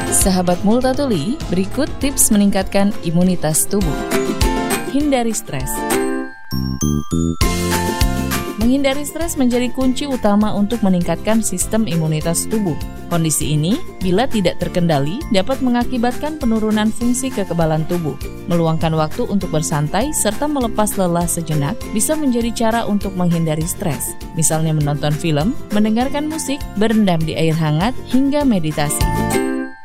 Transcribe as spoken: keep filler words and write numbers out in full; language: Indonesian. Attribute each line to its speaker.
Speaker 1: Sahabat Multatuli, berikut tips meningkatkan imunitas tubuh. Hindari stres. Menghindari stres menjadi kunci utama untuk meningkatkan sistem imunitas tubuh. Kondisi ini, bila tidak terkendali, dapat mengakibatkan penurunan fungsi kekebalan tubuh. Meluangkan waktu untuk bersantai serta melepas lelah sejenak bisa menjadi cara untuk menghindari stres. Misalnya menonton film, mendengarkan musik, berendam di air hangat, hingga meditasi.